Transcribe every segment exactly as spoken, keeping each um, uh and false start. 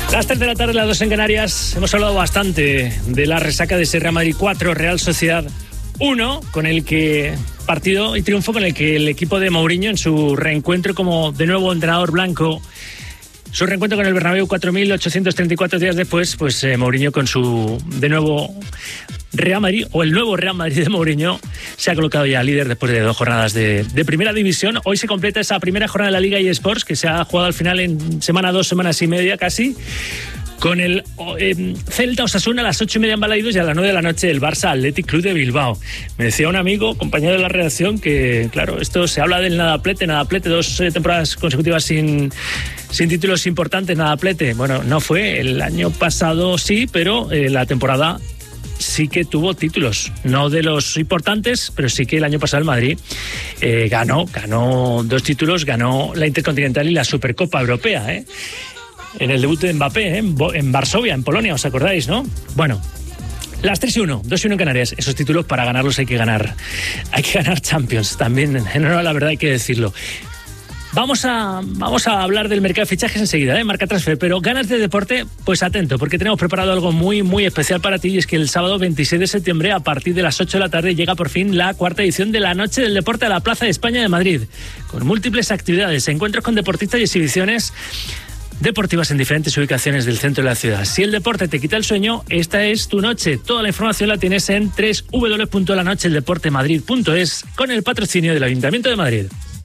Las tres de la tarde, las dos en Canarias. Hemos hablado bastante de la resaca de ese Real Madrid cuatro, Real Sociedad uno, con el que partido y triunfo con el que el equipo de Mourinho, en su reencuentro como de nuevo entrenador blanco, su reencuentro con el Bernabéu cuatro mil ochocientos treinta y cuatro días después, pues eh, Mourinho con su de nuevo Real Madrid, o el nuevo Real Madrid de Mourinho, se ha colocado ya líder después de dos jornadas de, de primera división. Hoy se completa esa primera jornada de la Liga eSports, que se ha jugado al final en semana dos, semanas y media casi, con el eh, Celta Osasuna a las ocho y media en Balaídos y a las nueve de la noche el Barça Athletic Club de Bilbao. Me decía un amigo, compañero de la redacción, que claro, esto se habla del nadaplete, nadaplete, dos eh, temporadas consecutivas sin, sin títulos importantes, nadaplete. Bueno, no fue, el año pasado sí, pero eh, la temporada sí que tuvo títulos, no de los importantes, pero sí que el año pasado el Madrid eh, ganó, ganó dos títulos, ganó la Intercontinental y la Supercopa Europea, ¿eh? En el debut de Mbappé, ¿eh? en, Bo- en Varsovia, en Polonia, ¿os acordáis, no? Bueno, las tres y uno, dos y uno en Canarias. Esos títulos, para ganarlos hay que ganar, hay que ganar Champions, también, en honor a la verdad hay que decirlo. Vamos a, vamos a hablar del mercado de fichajes enseguida, ¿eh? Marca Transfer, pero ganas de deporte, pues atento, porque tenemos preparado algo muy, muy especial para ti, y es que el sábado veintiséis de septiembre, a partir de las ocho de la tarde, llega por fin la cuarta edición de la Noche del Deporte a la Plaza de España de Madrid, con múltiples actividades, encuentros con deportistas y exhibiciones deportivas en diferentes ubicaciones del centro de la ciudad. Si el deporte te quita el sueño, esta es tu noche. Toda la información la tienes en doble u doble u doble u punto la noche del deporte madrid punto es, con el patrocinio del Ayuntamiento de Madrid.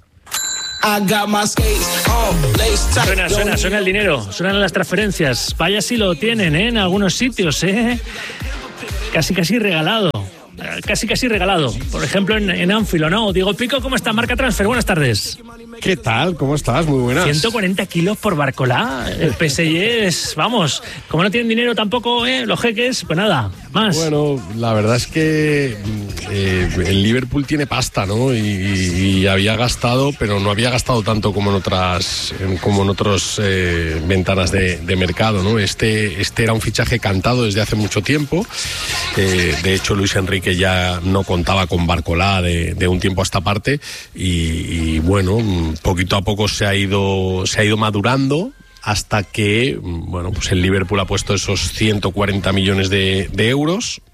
Suena, suena, suena el dinero, suenan las transferencias. Vaya si lo tienen, ¿eh? En algunos sitios, ¿eh? Casi, casi regalado. Casi, casi regalado. Por ejemplo, en, en Anfield, ¿no? Diego Pico, ¿cómo está? Marca Transfer, buenas tardes. ¿Qué tal? ¿Cómo estás? Muy buenas. ciento cuarenta kilos por Barcolá. El P S G es, vamos, como no tienen dinero tampoco, ¿eh? Los jeques, pues nada, más. Bueno, la verdad es que eh, el Liverpool tiene pasta, ¿no? Y, y había gastado, pero no había gastado tanto como en otras, como en otras eh, ventanas de, de mercado, ¿no? Este, este era un fichaje cantado desde hace mucho tiempo. Eh, de hecho, Luis Enrique ya no contaba con Barcolá de, de un tiempo a esta parte y, y bueno, poquito a poco se ha ido, se ha ido madurando hasta que, bueno, pues el Liverpool ha puesto esos ciento cuarenta millones de, de euros,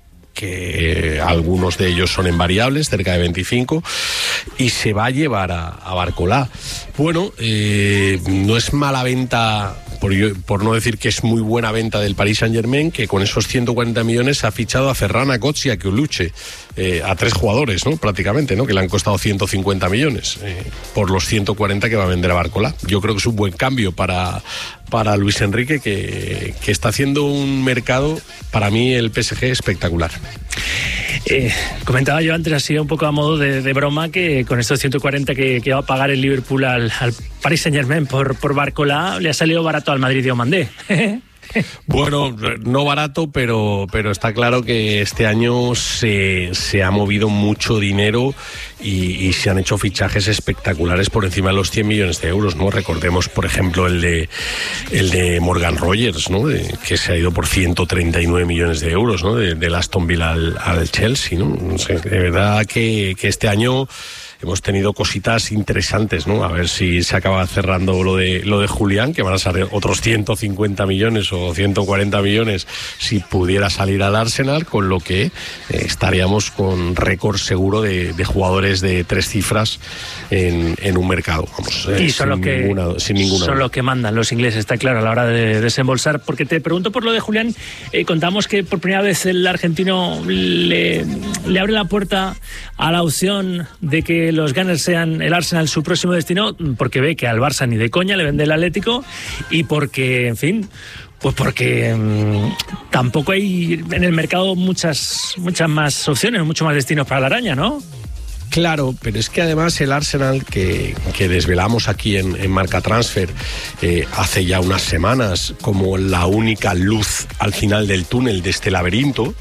que algunos de ellos son en variables, cerca de veinticinco, y se va a llevar a, a Barcolá. Bueno, eh, no es mala venta, por, por no decir que es muy buena venta del Paris Saint-Germain, que con esos ciento cuarenta millones ha fichado a Ferran Agots y a Keuluche, eh, a tres jugadores, ¿no? Prácticamente, ¿no? Que le han costado ciento cincuenta millones eh, por los ciento cuarenta que va a vender a Barcolá. Yo creo que es un buen cambio para, para Luis Enrique, que, que está haciendo un mercado, para mí, el P S G espectacular. Eh, comentaba yo antes, así un poco a modo de, de broma, que con estos ciento cuarenta que, que va a pagar el Liverpool al, al Paris Saint-Germain por, por Barcolá, le ha salido barato al Madrid de Omandé. Bueno, no barato, pero, pero está claro que este año se, se ha movido mucho dinero y, y se han hecho fichajes espectaculares por encima de los cien millones de euros, ¿no? Recordemos, por ejemplo, el de el de Morgan Rogers, ¿no? De, que se ha ido por ciento treinta y nueve millones de euros, ¿no? De, del Aston Villa al, al Chelsea, ¿no? O sea, de verdad que, que este año hemos tenido cositas interesantes, ¿no? A ver si se acaba cerrando lo de lo de Julián, que van a salir otros ciento cincuenta millones o ciento cuarenta millones si pudiera salir al Arsenal, con lo que eh, estaríamos con récord seguro de, de jugadores de tres cifras en, en un mercado. Vamos, eh, y son los que ninguna, sin ninguna son los que mandan los ingleses, está claro, a la hora de desembolsar. Porque te pregunto por lo de Julián, eh, contamos que por primera vez el argentino le, le abre la puerta a la opción de que los Gunners sean el Arsenal su próximo destino, porque ve que al Barça ni de coña le vende el Atlético, y porque, en fin, pues porque mmm, tampoco hay en el mercado muchas muchas más opciones, muchos más destinos para la araña, ¿no? Claro, pero es que además el Arsenal, que, que desvelamos aquí en, en Marca Transfer eh, hace ya unas semanas como la única luz al final del túnel de este laberinto,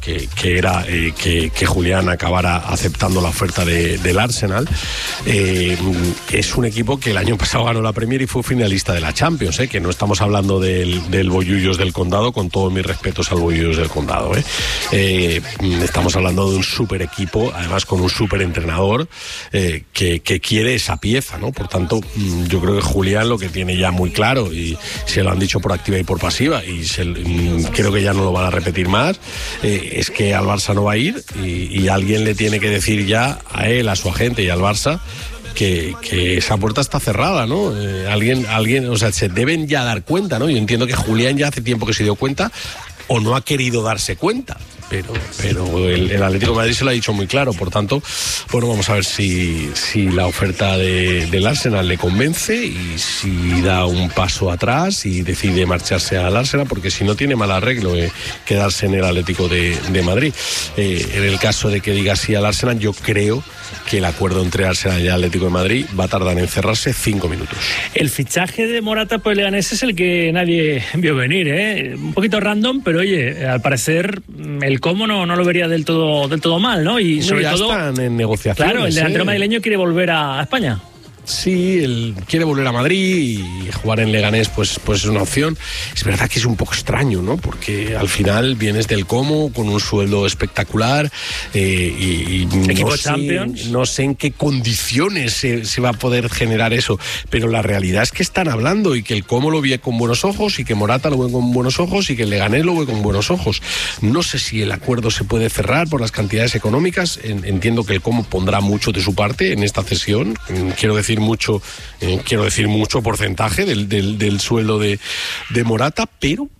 que, que era eh, que, que Julián acabara aceptando la oferta de, del Arsenal. Eh, es un equipo que el año pasado ganó la Premier y fue finalista de la Champions, eh, que no estamos hablando del, del Bollullos del Condado, con todos mis respetos al Bollullos del Condado. Eh. Eh, estamos hablando de un super equipo, además con un super entrenador eh, que, que quiere esa pieza, ¿no? Por tanto, yo creo que Julián lo que tiene ya muy claro, y se lo han dicho por activa y por pasiva, y se, creo que ya no lo van a repetir más, eh, es que al Barça no va a ir, y, y alguien le tiene que decir ya a él, a su agente y al Barça que, que esa puerta está cerrada, ¿no? Eh, alguien, alguien, o sea, se deben ya dar cuenta, ¿no? Yo entiendo que Julián ya hace tiempo que se dio cuenta, o no ha querido darse cuenta, pero, pero el, el Atlético de Madrid se lo ha dicho muy claro. Por tanto, bueno, vamos a ver si, si la oferta de, del Arsenal le convence y si da un paso atrás y decide marcharse al Arsenal, porque si no tiene mal arreglo eh, quedarse en el Atlético de, de Madrid. Eh, en el caso de que diga sí al Arsenal, yo creo que el acuerdo entre Arsenal y el Atlético de Madrid va a tardar en cerrarse cinco minutos. El fichaje de Morata por el Leganés es el que nadie vio venir, ¿eh? Un poquito random, pero oye, al parecer el cómo no, no lo vería del todo, del todo mal, ¿no? Y sobre ya todo están en negociaciones. Claro, el delantero ¿eh? madrileño quiere volver a España. Sí, él quiere volver a Madrid y jugar en Leganés pues, pues es una opción. Es verdad que es un poco extraño, ¿no? Porque al final vienes del Como con un sueldo espectacular eh, y, y equipo no sé, Champions. No sé en qué condiciones se, se va a poder generar eso, pero la realidad es que están hablando y que el Como lo ve con buenos ojos y que Morata lo ve con buenos ojos y que el Leganés lo ve con buenos ojos. No sé si el acuerdo se puede cerrar por las cantidades económicas. Entiendo que el Como pondrá mucho de su parte en esta cesión. Quiero decir mucho, eh, quiero decir mucho porcentaje del, del, del sueldo de, de Morata, pero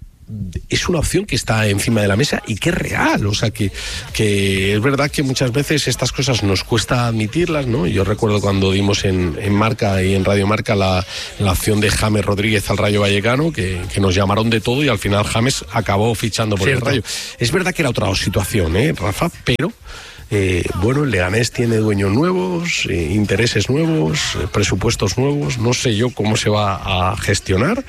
es una opción que está encima de la mesa y que es real. O sea, que, que es verdad que muchas veces estas cosas nos cuesta admitirlas, ¿no? Yo recuerdo cuando dimos en, en Marca y en Radio Marca la, la opción de James Rodríguez al Rayo Vallecano, que, que nos llamaron de todo y al final James acabó fichando por Cierto. el Rayo. Es verdad que era otra situación, ¿eh, Rafa? Pero Eh, bueno, el Leganés tiene dueños nuevos, eh, intereses nuevos, eh, presupuestos nuevos. No sé yo cómo se va a gestionar,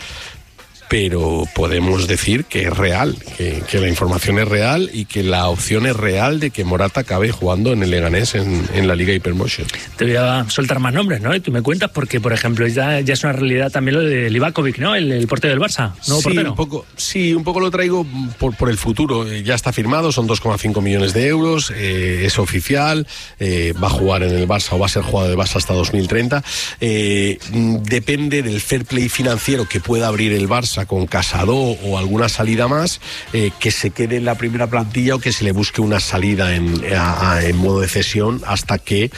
pero podemos decir que es real, que, que la información es real y que la opción es real de que Morata acabe jugando en el Leganés en, en la Liga Hypermotion. Te voy a soltar más nombres, ¿no? Y tú me cuentas porque, por ejemplo, ya, ya es una realidad también lo de Livakovic, ¿no? El, el portero del Barça, nuevo sí, portero. Un poco, sí, un poco lo traigo por, por el futuro. Ya está firmado, son dos coma cinco millones de euros, eh, es oficial, eh, va a jugar en el Barça o va a ser jugador del Barça hasta dos mil treinta. Eh, depende del fair play financiero que pueda abrir el Barça con Casado o alguna salida más, eh, que se quede en la primera plantilla o que se le busque una salida en, a, a, en modo de cesión hasta que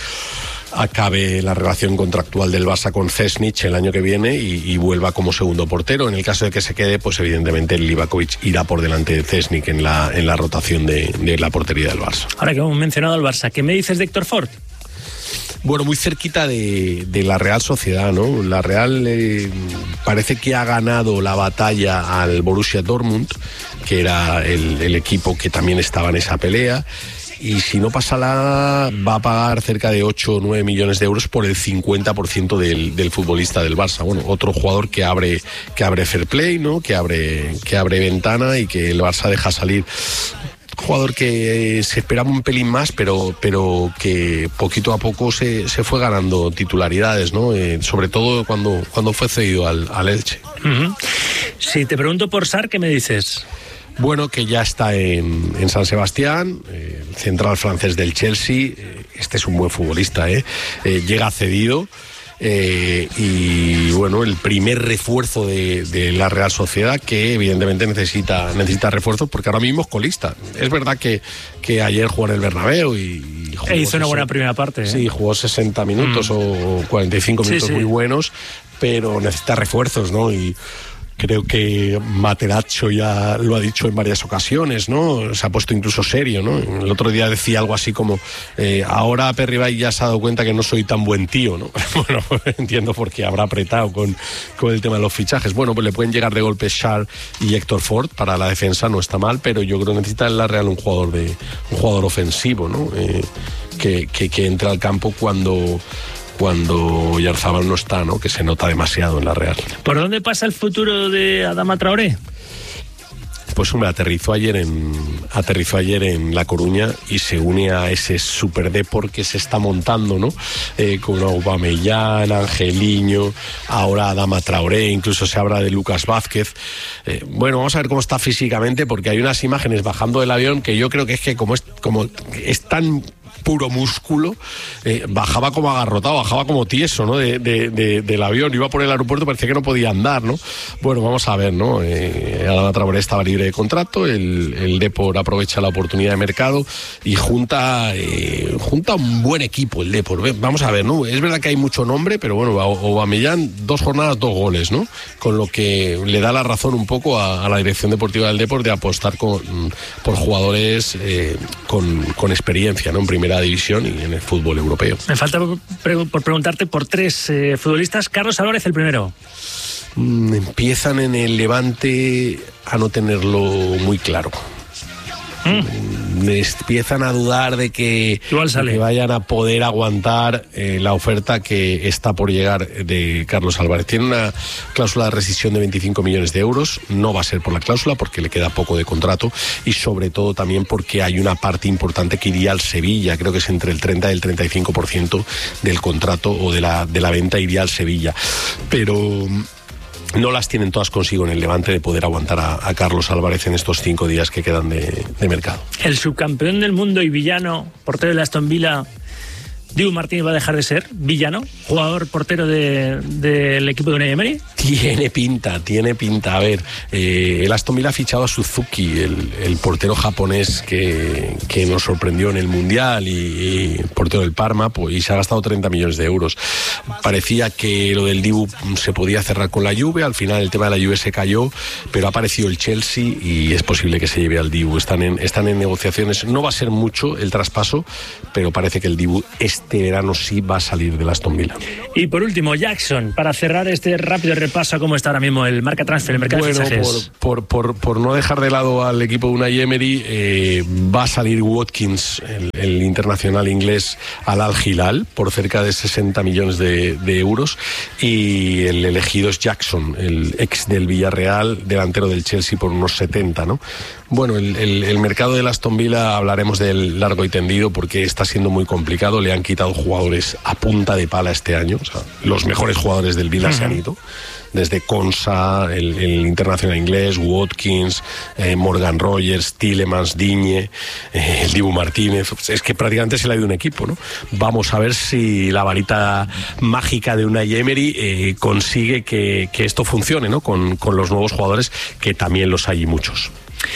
acabe la relación contractual del Barça con Cesnich el año que viene y, y vuelva como segundo portero. En el caso de que se quede, pues evidentemente el Livakovic irá por delante de Cesnich en la, en la rotación de, de la portería del Barça. Ahora que hemos mencionado al Barça, ¿qué me dices de Héctor Ford? Bueno, muy cerquita de, de la Real Sociedad, ¿no? La Real eh, parece que ha ganado la batalla al Borussia Dortmund, que era el, el equipo que también estaba en esa pelea. Y si no pasa la, va a pagar cerca de ocho o nueve millones de euros por el cincuenta por ciento del, del futbolista del Barça. Bueno, otro jugador que abre, que abre fair play, ¿no? Que abre, que abre ventana y que el Barça deja salir. Jugador que se esperaba un pelín más, pero, pero que poquito a poco se, se fue ganando titularidades, ¿no? Eh, sobre todo cuando, cuando fue cedido al, al Elche. Uh-huh. Si te pregunto por Sarr, ¿qué me dices? Bueno, que ya está en, en San Sebastián, eh, central francés del Chelsea. Eh, este es un buen futbolista, ¿eh? Eh, llega cedido. Eh, y bueno, el primer refuerzo de, de la Real Sociedad, que evidentemente necesita, necesita refuerzos porque ahora mismo es colista. Es verdad que, que ayer jugó en el Bernabéu y, y jugó e hizo una buena primera parte, ¿eh? Sí, jugó sesenta minutos mm. o cuarenta y cinco minutos sí, sí. muy buenos, pero necesita refuerzos, ¿no? Y creo que Materazzo ya lo ha dicho en varias ocasiones, ¿no? Se ha puesto incluso serio, ¿no? El otro día decía algo así como, eh, ahora Perribay ya se ha dado cuenta que no soy tan buen tío, ¿no? Bueno, entiendo por qué habrá apretado con, con el tema de los fichajes. Bueno, pues le pueden llegar de golpe Sarr y Héctor Ford para la defensa, no está mal, pero yo creo que necesita en la Real un jugador de un jugador ofensivo, ¿no? Eh, que, que, que entre al campo cuando... cuando Oyarzabal no está, ¿no? Que se nota demasiado en la Real. ¿Por dónde pasa el futuro de Adama Traoré? Pues hombre, aterrizó ayer en aterrizó ayer en La Coruña y se une a ese superdeport que se está montando, ¿no? Eh, con Aubameyang, Angeliño, ahora Adama Traoré, incluso se habla de Lucas Vázquez. Eh, bueno, vamos a ver cómo está físicamente, porque hay unas imágenes bajando del avión que yo creo que es que como es, como es tan puro músculo, eh, bajaba como agarrotado, bajaba como tieso, ¿no? De, de, de, del avión, iba por el aeropuerto, parecía que no podía andar, ¿no? Bueno, vamos a ver, ¿no? Eh, Adama Traoré estaba libre de contrato, el, el Depor aprovecha la oportunidad de mercado y junta eh, junta un buen equipo el Depor. Vamos a ver, ¿no? Es verdad que hay mucho nombre, pero bueno, Aubameyang, dos jornadas, dos goles, ¿no? Con lo que le da la razón un poco a, a la dirección deportiva del Depor de apostar con, por jugadores eh, con, con experiencia, ¿no? En primera división y en el fútbol europeo. Me falta por, por preguntarte por tres eh, futbolistas. Carlos Álvarez, el primero. Mm, empiezan en el Levante a no tenerlo muy claro. Mm. Empiezan a dudar de que, de que vayan a poder aguantar eh, la oferta que está por llegar de Carlos Álvarez. Tiene una cláusula de rescisión de veinticinco millones de euros. No va a ser por la cláusula porque le queda poco de contrato y sobre todo también porque hay una parte importante que iría al Sevilla. Creo que es entre el treinta y el treinta y cinco por ciento del contrato o de la, de la venta iría al Sevilla. Pero no las tienen todas consigo en el Levante de poder aguantar a, a Carlos Álvarez en estos cinco días que quedan de, de mercado. El subcampeón del mundo y villano, portero de Aston Villa, Dibu Martínez, va a dejar de ser villano, jugador portero del de, de equipo de Unai Emery. Tiene pinta, tiene pinta. A ver, eh, el Aston Villa ha fichado a Suzuki, el, el portero japonés que, que nos sorprendió en el Mundial y, y portero del Parma, pues, y se ha gastado treinta millones de euros. Parecía que lo del Dibu se podía cerrar con la Juve, al final el tema de la Juve se cayó, pero ha aparecido el Chelsea y es posible que se lleve al Dibu. Están en, están en negociaciones, no va a ser mucho el traspaso, pero parece que el Dibu este verano sí va a salir del Aston Villa. Y por último, Jackson, para cerrar este rápido repaso a cómo está ahora mismo el marca transfer, el mercado bueno, de fichajes. Por, por, por, por no dejar de lado al equipo de Unai Emery, eh, va a salir Watkins, el, el internacional inglés, al Al Hilal por cerca de sesenta millones de, de euros, y el elegido es Jackson, el ex del Villarreal, delantero del Chelsea, por unos setenta, ¿no? Bueno, el, el, el mercado del Aston Villa hablaremos del largo y tendido porque está siendo muy complicado. Le han quitado jugadores a punta de pala este año. O sea, los mejores jugadores del Villa uh-huh. se han ido. Desde Konsa, el, el internacional inglés, Watkins, eh, Morgan Rogers, Tielemans, Digne, eh, el Dibu Martínez. Es que prácticamente se le ha ido un equipo, ¿no? Vamos a ver si la varita mágica de Unai Emery eh, consigue que, que esto funcione, ¿no? Con, con los nuevos jugadores, que también los hay muchos.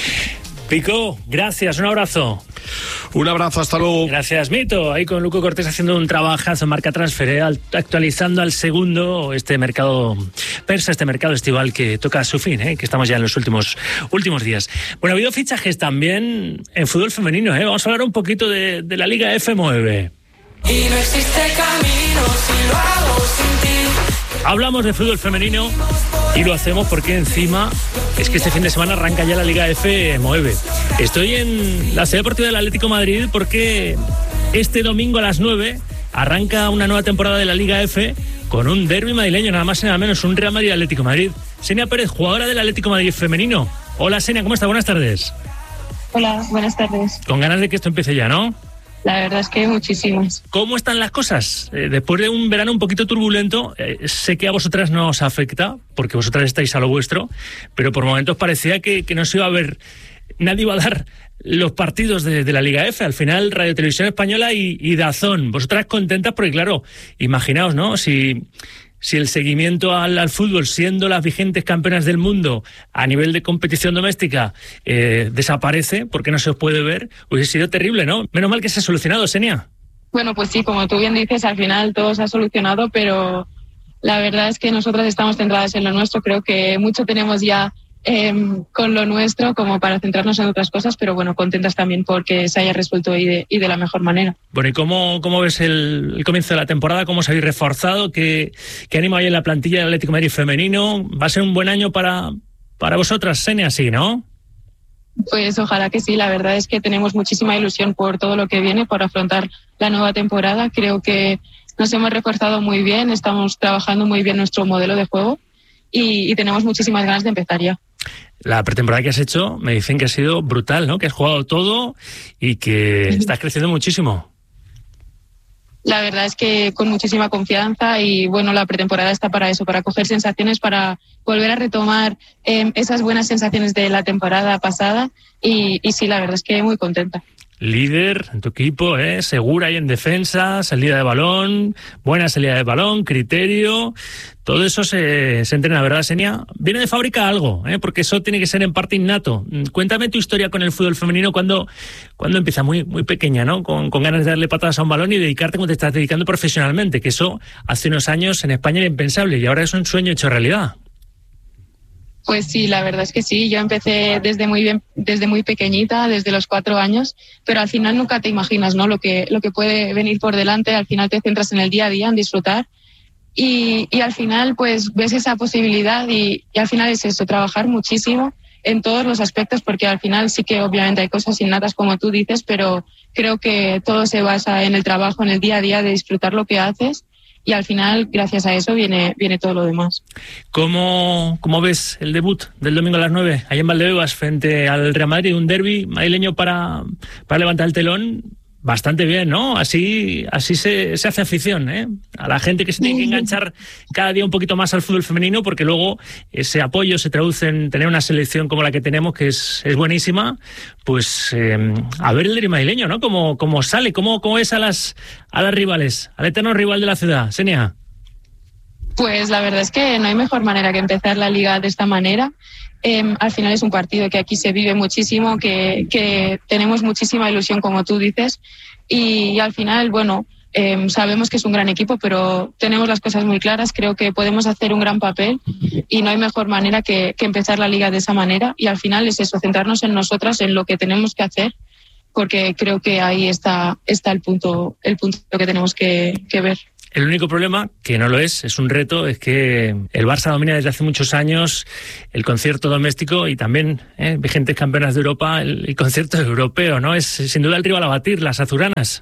Pico, gracias, un abrazo. Un abrazo, hasta luego. Gracias, Mito. Ahí con Luco Cortés haciendo un trabajazo en marca transfer, ¿eh? actualizando al segundo este mercado persa, este mercado estival que toca a su fin, ¿eh? que estamos ya en los últimos últimos días. Bueno, ha habido fichajes también en fútbol femenino, ¿eh? Vamos a hablar un poquito de, de la Liga F M nueve. Y no existe camino si lo hago sin ti. Hablamos de fútbol femenino y lo hacemos porque encima es que este fin de semana arranca ya la Liga F nueve. Estoy en la sede deportiva del Atlético de Madrid porque este domingo a las nueve arranca una nueva temporada de la Liga F con un derbi madrileño, nada más y nada menos, un Real Madrid Atlético de Madrid. Senia Pérez, jugadora del Atlético de Madrid femenino. Hola, Senia, ¿cómo estás? Buenas tardes. Hola, buenas tardes. Con ganas de que esto empiece ya, ¿no? La verdad es que hay muchísimas. ¿Cómo están las cosas? Eh, después de un verano un poquito turbulento, eh, sé que a vosotras no os afecta, porque vosotras estáis a lo vuestro, pero por momentos parecía que, que no se iba a ver, nadie iba a dar los partidos de, de la Liga F. Al final, Radio Televisión Española y, y DAZN. Vosotras contentas porque, claro, imaginaos, ¿no? Si... Si el seguimiento al, al fútbol, siendo las vigentes campeonas del mundo a nivel de competición doméstica, eh, desaparece porque no se os puede ver, hubiese sido terrible, ¿no? Menos mal que se ha solucionado, Senia. Bueno, pues sí, como tú bien dices, al final todo se ha solucionado, pero la verdad es que nosotras estamos centradas en lo nuestro. Creo que mucho tenemos ya eh, con lo nuestro como para centrarnos en otras cosas, pero bueno, contentas también porque se haya resuelto y de, y de la mejor manera. Bueno, ¿y cómo, cómo ves el, el comienzo de la temporada? ¿Cómo os habéis reforzado? ¿Qué, qué ánimo hay en la plantilla del Atlético de Madrid femenino? ¿Va a ser un buen año para, para vosotras, Senia, sí, no? Pues ojalá que sí. La verdad es que tenemos muchísima ilusión por todo lo que viene, por afrontar la nueva temporada. Creo que nos hemos reforzado muy bien, estamos trabajando muy bien nuestro modelo de juego y, y tenemos muchísimas ganas de empezar ya. La pretemporada que has hecho me dicen que ha sido brutal, ¿no? Que has jugado todo y que estás creciendo muchísimo. La verdad es que con muchísima confianza y bueno, la pretemporada está para eso, para coger sensaciones, para volver a retomar eh, esas buenas sensaciones de la temporada pasada y, y sí, la verdad es que muy contenta. Líder en tu equipo, ¿eh? Segura ahí en defensa, salida de balón, buena salida de balón, criterio, todo eso se, se entrena, ¿verdad, Xenia? Viene de fábrica algo, ¿eh? Porque eso tiene que ser en parte innato. Cuéntame tu historia con el fútbol femenino cuando, cuando empieza muy, muy pequeña, ¿no? Con, con ganas de darle patadas a un balón y dedicarte como te estás dedicando profesionalmente, que eso hace unos años en España era impensable y ahora es un sueño hecho realidad. Pues sí, la verdad es que sí. Yo empecé desde muy bien, desde muy pequeñita, desde los cuatro años, pero al final nunca te imaginas, ¿no? Lo que, lo que puede venir por delante. Al final te centras en el día a día, en disfrutar. Y, y al final, pues ves esa posibilidad y, y al final es eso, trabajar muchísimo en todos los aspectos, porque al final sí que obviamente hay cosas innatas como tú dices, pero creo que todo se basa en el trabajo, en el día a día, de disfrutar lo que haces. Y al final, gracias a eso, viene, viene todo lo demás. ¿Cómo, ¿Cómo ves el debut del domingo a las nueve, ahí en Valdebebas, frente al Real Madrid? Un derbi madrileño para, para levantar el telón. Bastante bien, ¿no? Así así se, se hace afición, ¿eh? A la gente que se tiene que enganchar cada día un poquito más al fútbol femenino, porque luego ese apoyo se traduce en tener una selección como la que tenemos, que es, es buenísima. Pues eh, a ver el derbi madrileño, ¿no? Cómo, cómo sale, cómo, cómo es a las, a las rivales, al eterno rival de la ciudad. Xenia. Pues la verdad es que no hay mejor manera que empezar la liga de esta manera. Eh, al final es un partido que aquí se vive muchísimo, que, que tenemos muchísima ilusión, como tú dices, y, y al final, bueno, eh, sabemos que es un gran equipo, pero tenemos las cosas muy claras, creo que podemos hacer un gran papel y no hay mejor manera que, que empezar la liga de esa manera, y al final es eso, centrarnos en nosotras, en lo que tenemos que hacer, porque creo que ahí está, está el punto, el punto que tenemos que, que ver. El único problema, que no lo es, es un reto, es que el Barça domina desde hace muchos años el concierto doméstico y también, ¿eh? vigentes campeonas de Europa, el, el concierto europeo, ¿no? Es sin duda el rival a batir, las azuranas.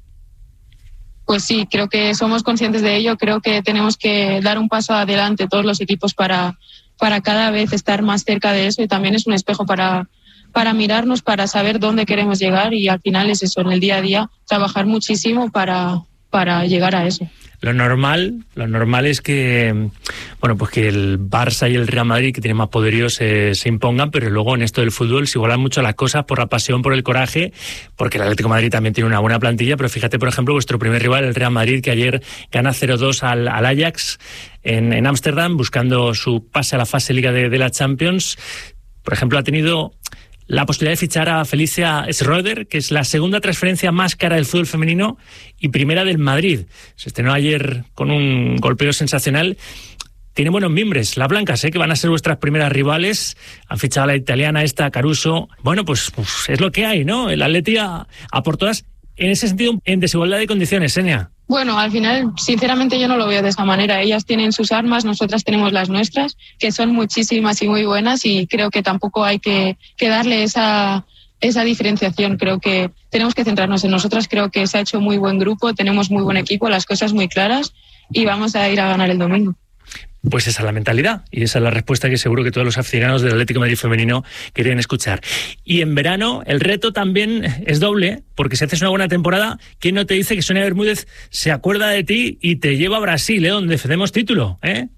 Pues sí, creo que somos conscientes de ello, creo que tenemos que dar un paso adelante todos los equipos para, para cada vez estar más cerca de eso, y también es un espejo para, para mirarnos, para saber dónde queremos llegar, y al final es eso, en el día a día, trabajar muchísimo para... para llegar a eso. Lo normal, lo normal es que, bueno, pues que el Barça y el Real Madrid, que tienen más poderío, se, se impongan, pero luego en esto del fútbol se igualan mucho las cosas por la pasión, por el coraje, porque el Atlético de Madrid también tiene una buena plantilla, pero fíjate, por ejemplo, vuestro primer rival, el Real Madrid, que ayer gana cero dos al, al Ajax en Ámsterdam, buscando su pase a la fase Liga de, de la Champions. Por ejemplo, ha tenido la posibilidad de fichar a Felicia Schroeder, que es la segunda transferencia más cara del fútbol femenino y primera del Madrid. Se estrenó ayer con un golpeo sensacional. Tiene buenos mimbres, las blancas, ¿eh? Que van a ser vuestras primeras rivales. Han fichado a la italiana esta, Caruso. Bueno, pues, pues es lo que hay, ¿no? El Atleti a, a por todas, en ese sentido, en desigualdad de condiciones, Xenia. Bueno, al final, sinceramente yo no lo veo de esa manera. Ellas tienen sus armas, nosotras tenemos las nuestras, que son muchísimas y muy buenas, y creo que tampoco hay que, que darle esa, esa diferenciación. Creo que tenemos que centrarnos en nosotras, creo que se ha hecho muy buen grupo, tenemos muy buen equipo, las cosas muy claras, y vamos a ir a ganar el domingo. Pues esa es la mentalidad y esa es la respuesta que seguro que todos los aficionados del Atlético de Madrid femenino querían escuchar. Y en verano el reto también es doble, porque si haces una buena temporada, ¿quién no te dice que Sonia Bermúdez se acuerda de ti y te lleva a Brasil, ¿eh? Donde defendemos título, ¿eh?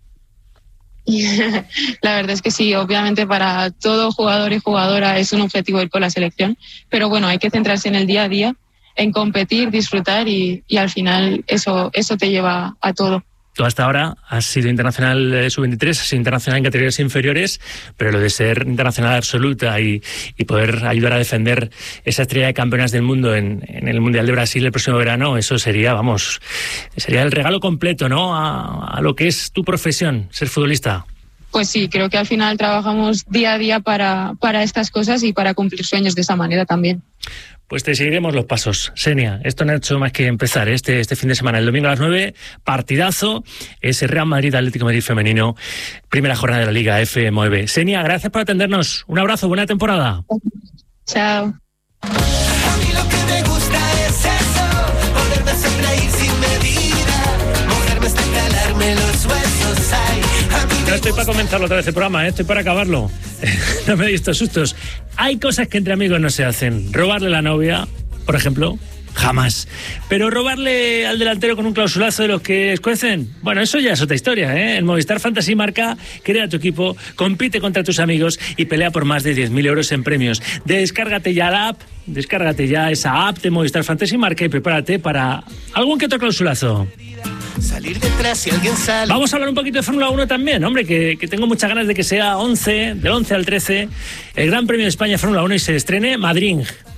La verdad es que sí, obviamente para todo jugador y jugadora es un objetivo ir con la selección, pero bueno, hay que centrarse en el día a día, en competir, disfrutar, y, y al final eso, eso te lleva a todo. Tú hasta ahora has sido internacional sub veintitrés, has sido internacional en categorías inferiores, pero lo de ser internacional absoluta y, y poder ayudar a defender esa estrella de campeonas del mundo en, en el Mundial de Brasil el próximo verano, eso sería, vamos, sería el regalo completo, ¿no? A, a lo que es tu profesión, ser futbolista. Pues sí, creo que al final trabajamos día a día para, para estas cosas y para cumplir sueños de esa manera también. Pues te seguiremos los pasos. Xenia, esto no ha hecho más que empezar este, este fin de semana. El domingo a las nueve, partidazo, ese Real Madrid Atlético de Madrid femenino, primera jornada de la Liga F M V. Xenia, gracias por atendernos. Un abrazo, buena temporada. Chao. A mí lo que me gusta es eso, poderme sonreír sin medida, moverme hasta calarme los huesos. Ay, a mí No estoy para comenzarlo otra vez el programa, ¿eh? Estoy para acabarlo. No me he visto sustos. Hay cosas que entre amigos no se hacen. Robarle la novia, por ejemplo, jamás. Pero robarle al delantero con un clausulazo de los que escuecen, bueno, eso ya es otra historia, ¿eh? El Movistar Fantasy marca, crea tu equipo, compite contra tus amigos y pelea por más de diez mil euros en premios. Descárgate ya la app, descárgate ya esa app de Movistar Fantasy marca y prepárate para algún que otro clausulazo. Salir detrás si alguien sale. Vamos a hablar un poquito de Fórmula uno también, hombre, que, que tengo muchas ganas de que sea once, del once al trece, el Gran Premio de España Fórmula uno y se estrene Madrid.